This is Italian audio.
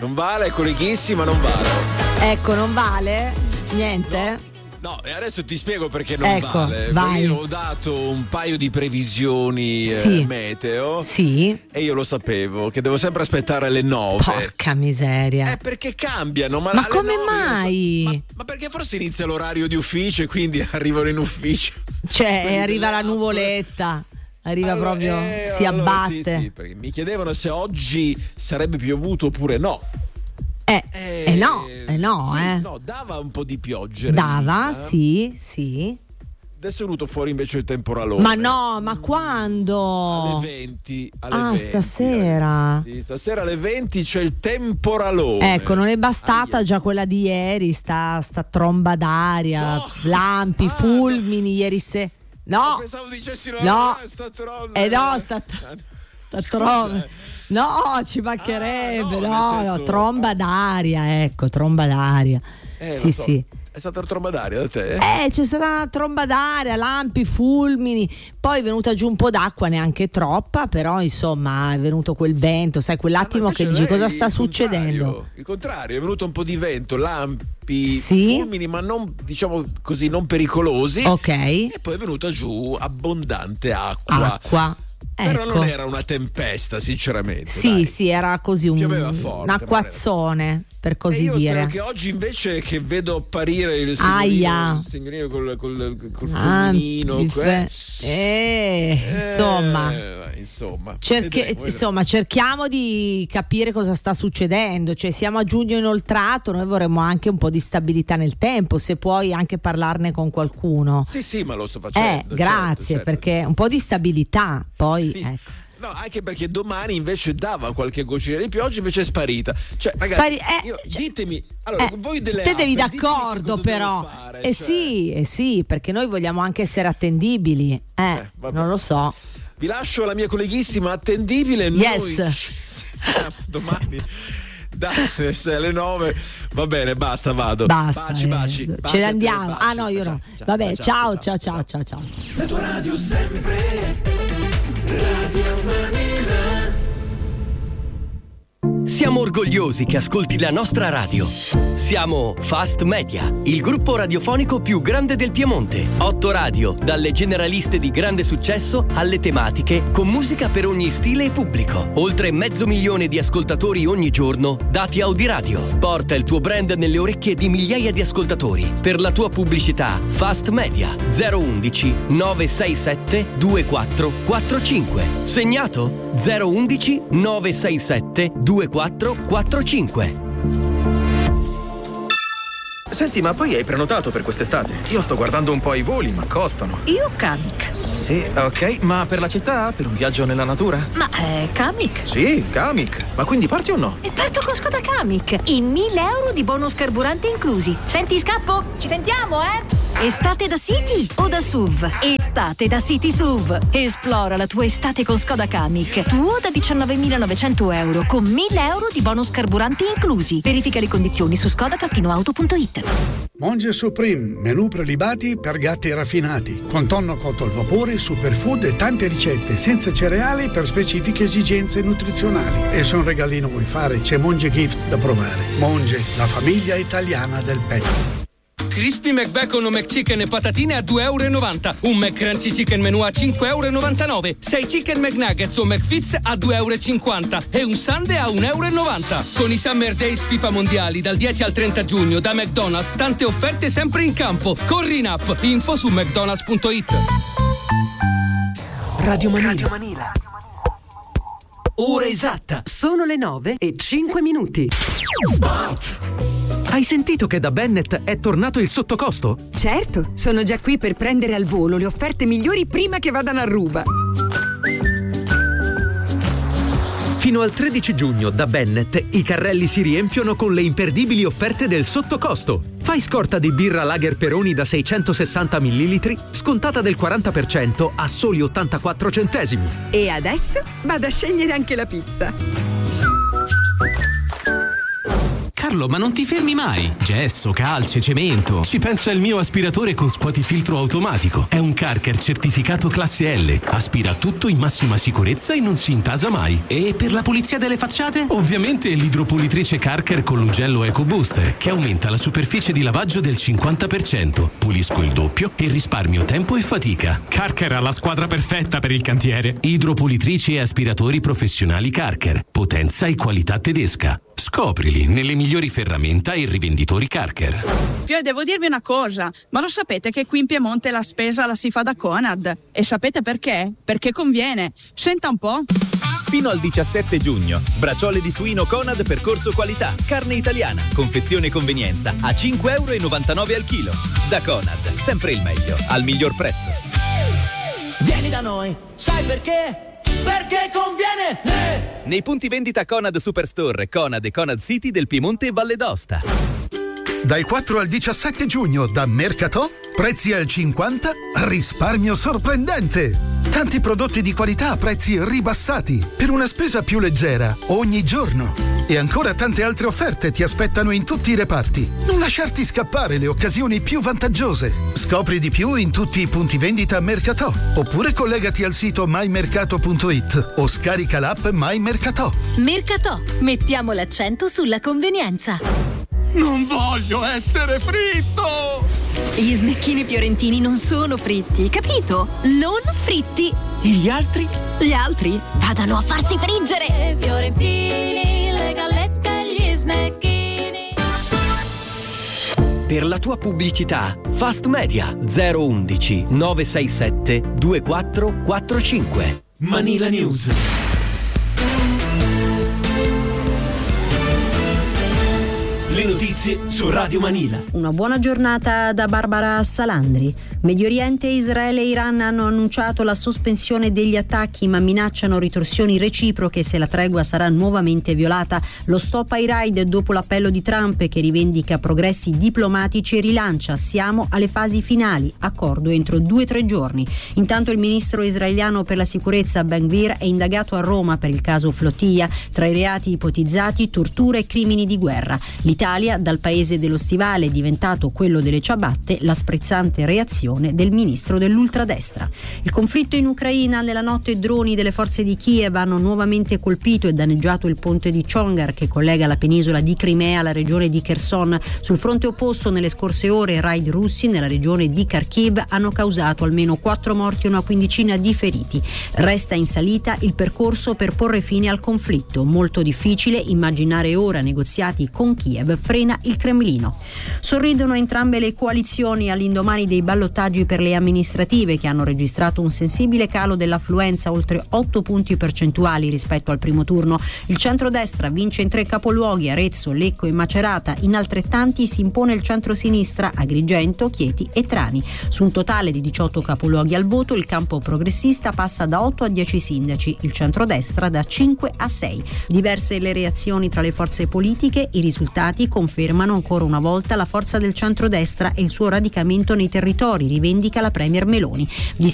Non vale, è colichissima, non vale. Ecco, non vale? Niente? No, e adesso ti spiego perché non vale. Vai. Io ho dato un paio di previsioni meteo. Sì. E io lo sapevo, che devo sempre aspettare le 9. Porca miseria. Perché cambiano. Ma come 9 mai? Ma perché forse inizia l'orario di ufficio e quindi arrivano in ufficio. Cioè, arriva la nuvoletta. Arriva proprio, si abbatte. Sì, perché mi chiedevano se oggi sarebbe piovuto oppure no. No, dava un po' di pioggia. Dava, sì. Adesso è venuto fuori invece il temporalone. Ma no, ma quando? Alle 20. Alle 20, stasera. Sì, stasera alle 20 c'è il temporalone. Ecco, non è bastata già quella di ieri, sta tromba d'aria, lampi, fulmini ieri sera. No. Pensavo dicessi sta tromba. Sta tromba. No, ci mancherebbe. Tromba d'aria, ecco, tromba d'aria. Sì. È stata la tromba d'aria da te? C'è stata una tromba d'aria, lampi, fulmini, poi è venuta giù un po' d'acqua, neanche troppa, però insomma è venuto quel vento, sai, quell'attimo che dici cosa sta succedendo? Il contrario, è venuto un po' di vento, lampi, fulmini, ma non, diciamo così, non pericolosi. Ok. E poi è venuta giù abbondante acqua. Però non era una tempesta, sinceramente. Sì, era così un acquazzone, per così io dire. Spero che oggi invece che vedo apparire il signorino col fulminino, insomma, cerchiamo di capire cosa sta succedendo. Cioè, siamo a giugno inoltrato, noi vorremmo anche un po' di stabilità nel tempo, se puoi anche parlarne con qualcuno. Sì, ma lo sto facendo. Grazie, certo. Perché un po' di stabilità, poi ecco. No, anche perché domani invece dava qualche goccina di pioggia, invece è sparita. Cioè, ragazzi, ditemi, allora, voi delle te devi d'accordo, però. Sì, perché noi vogliamo anche essere attendibili. Non lo so. Vi lascio la mia colleghissima attendibile. Yes. Noi domani alle 9. Va bene, basta, vado. Basta. Baci. Ce ne andiamo. Io no. Vabbè, ciao. La tua radio sempre. Radio Manila. Siamo orgogliosi che ascolti la nostra radio. Siamo Fast Media, il gruppo radiofonico più grande del Piemonte. 8 radio, dalle generaliste di grande successo alle tematiche, con musica per ogni stile e pubblico. Oltre 500.000 di ascoltatori ogni giorno, dati Audiradio. Porta il tuo brand nelle orecchie di migliaia di ascoltatori. Per la tua pubblicità, Fast Media 011 967 2445. Segnato 011 967 2445. Senti, ma poi hai prenotato per quest'estate? Io sto guardando un po' i voli, ma costano. Io Kamiq. Sì, ok, ma per la città? Per un viaggio nella natura? Ma Kamiq? Sì, Kamiq. Ma quindi parti o no? E parto con Skoda Kamiq. In 1.000 euro di bonus carburante inclusi. Senti, scappo? Ci sentiamo, Estate da City o da SUV? Estate da City SUV. Esplora la tua estate con Skoda Kamiq. Tuo da 19.900 euro con 1.000 euro di bonus carburante inclusi. Verifica le condizioni su skoda-auto.it. Monge Supreme, menù prelibati per gatti raffinati, con tonno cotto al vapore, superfood e tante ricette, senza cereali per specifiche esigenze nutrizionali. E se un regalino vuoi fare, c'è Monge Gift da provare. Monge, la famiglia italiana del pet. Crispy McBacon o McChicken e patatine a €2,90. Un McCrunchy Chicken Menù a €5,99. 6 Chicken McNuggets o McFits a €2,50. E un sundae a €1,90. Con i Summer Days FIFA Mondiali dal 10 al 30 giugno da McDonald's, tante offerte sempre in campo. Corri in app, info su mcdonalds.it. Radio Manila. Ora esatta. Sono le 9:05. Spot. Hai sentito che da Bennett è tornato il sottocosto? Certo, sono già qui per prendere al volo le offerte migliori prima che vadano a ruba. Fino al 13 giugno da Bennett i carrelli si riempiono con le imperdibili offerte del sottocosto. Fai scorta di birra Lager Peroni da 660 ml, scontata del 40% a soli 84 centesimi. E adesso vado a scegliere anche la pizza. Carlo, ma non ti fermi mai. Gesso, calce, cemento. Ci pensa il mio aspiratore con scuotifiltro automatico. È un Carker certificato classe L. Aspira tutto in massima sicurezza e non si intasa mai. E per la pulizia delle facciate? Ovviamente l'idropulitrice Carker con l'ugello Eco Booster, che aumenta la superficie di lavaggio del 50%. Pulisco il doppio e risparmio tempo e fatica. Carker ha la squadra perfetta per il cantiere. Idropulitrici e aspiratori professionali Carker. Potenza e qualità tedesca. Scoprili nelle migliori ferramenta e rivenditori Carker. Devo dirvi una cosa, ma lo sapete che qui in Piemonte la spesa la si fa da Conad? E sapete perché? Perché conviene. Senta un po'. Fino al 17 giugno, bracciole di suino Conad per corso qualità, carne italiana, confezione e convenienza a €5,99 al chilo. Da Conad, sempre il meglio, al miglior prezzo. Vieni da noi, sai perché? Perché conviene! Nei punti vendita Conad Superstore, Conad e Conad City del Piemonte e Valle d'Aosta. Dal 4 al 17 giugno da Mercatò, prezzi al 50, risparmio sorprendente. Tanti prodotti di qualità a prezzi ribassati, per una spesa più leggera, ogni giorno. E ancora tante altre offerte ti aspettano in tutti i reparti. Non lasciarti scappare le occasioni più vantaggiose. Scopri di più in tutti i punti vendita Mercatò. Oppure collegati al sito mymercato.it o scarica l'app MyMercatò. Mercatò, mettiamo l'accento sulla convenienza. Non voglio essere fritto! Gli snecchini fiorentini non sono fritti, capito? Non fritti. E gli altri? Gli altri vadano a farsi friggere. Fiorentini, le gallette e gli snecchini. Per la tua pubblicità, Fast Media 011 967 2445. Manila News. Le notizie su Radio Manila. Una buona giornata da Barbara Salandri. Medio Oriente, Israele e Iran hanno annunciato la sospensione degli attacchi, ma minacciano ritorsioni reciproche se la tregua sarà nuovamente violata. Lo stop ai raid dopo l'appello di Trump, che rivendica progressi diplomatici e rilancia: siamo alle fasi finali, accordo entro 2-3 giorni. Intanto il ministro israeliano per la sicurezza Ben-Gvir è indagato a Roma per il caso Flotilla. Tra i reati ipotizzati, tortura e crimini di guerra. L'Italia, dal paese dello stivale, è diventato quello delle ciabatte, la sprezzante reazione del ministro dell'ultradestra. Il conflitto in Ucraina: nella notte droni delle forze di Kiev hanno nuovamente colpito e danneggiato il ponte di Chongar, che collega la penisola di Crimea alla regione di Kherson. Sul fronte opposto, nelle scorse ore, raid russi nella regione di Kharkiv hanno causato almeno 4 morti e una quindicina di feriti. Resta in salita il percorso per porre fine al conflitto. Molto difficile immaginare ora negoziati con Kiev, frena il Cremlino. Sorridono entrambe le coalizioni all'indomani dei ballottaggi per le amministrative, che hanno registrato un sensibile calo dell'affluenza, oltre 8 punti percentuali rispetto al primo turno. Il centrodestra vince in 3 capoluoghi, Arezzo, Lecco e Macerata. In altrettanti si impone il centrosinistra, Agrigento, Chieti e Trani. Su un totale di 18 capoluoghi al voto, il campo progressista passa da 8 a 10 sindaci, il centrodestra da 5 a 6. Diverse le reazioni tra le forze politiche, i risultati confermano ancora una volta la forza del centrodestra e il suo radicamento nei territori, rivendica la premier Meloni.